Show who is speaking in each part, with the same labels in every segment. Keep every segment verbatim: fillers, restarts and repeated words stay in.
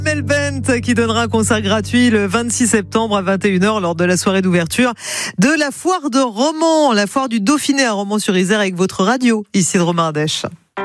Speaker 1: Mel Bent qui donnera un concert gratuit le vingt-six septembre à vingt et une heures lors de la soirée d'ouverture de la foire de Romans, la foire du Dauphiné à Romans-sur-Isère avec votre radio, ici de Romardèche.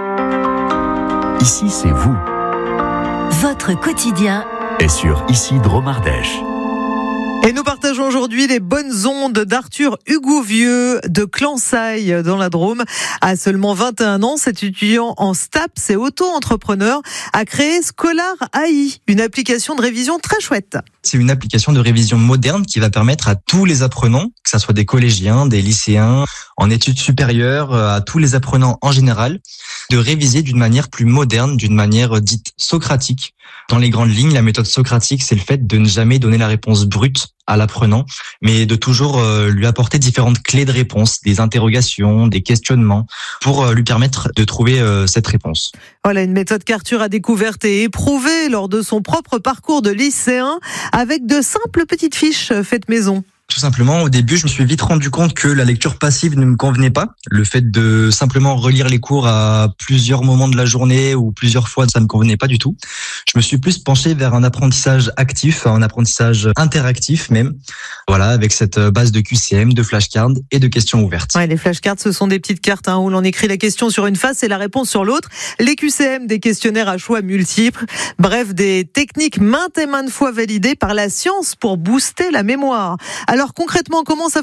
Speaker 2: Ici, c'est vous.
Speaker 3: Votre quotidien
Speaker 2: Et sur Ici de Romardèche.
Speaker 1: Et nous partageons aujourd'hui les bonnes ondes d'Arthur Hugovieux de Clansaille dans la Drôme. À seulement vingt et un ans, cet étudiant en STAPS et auto-entrepreneur a créé Scholar A I, une application de révision très chouette.
Speaker 4: C'est une application de révision moderne qui va permettre à tous les apprenants, que ce soit des collégiens, des lycéens, en études supérieures, à tous les apprenants en général, de réviser d'une manière plus moderne, d'une manière dite socratique. Dans les grandes lignes, la méthode socratique, c'est le fait de ne jamais donner la réponse brute à l'apprenant, mais de toujours euh, lui apporter différentes clés de réponse, des interrogations, des questionnements, pour euh, lui permettre de trouver euh, cette réponse.
Speaker 1: Voilà une méthode qu'Arthur a découverte et éprouvée lors de son propre parcours de lycéen, avec de simples petites fiches faites maison.
Speaker 4: Tout simplement, au début, je me suis vite rendu compte que la lecture passive ne me convenait pas. Le fait de simplement relire les cours à plusieurs moments de la journée ou plusieurs fois, ça ne me convenait pas du tout. Je me suis plus penché vers un apprentissage actif, un apprentissage interactif même. Voilà, avec cette base de Q C M, de flashcards et de questions ouvertes.
Speaker 1: Ouais, les flashcards, ce sont des petites cartes hein, où l'on écrit la question sur une face et la réponse sur l'autre. Les Q C M, des questionnaires à choix multiples. Bref, des techniques maintes et maintes fois validées par la science pour booster la mémoire. Alors concrètement, comment ça fonctionne ?